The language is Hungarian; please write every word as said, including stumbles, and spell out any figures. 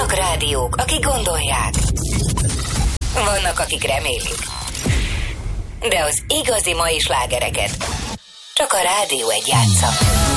Vannak rádiók, akik gondolják. Vannak, akik remélik. De az igazi mai slágereket csak a Rádió egy játsza.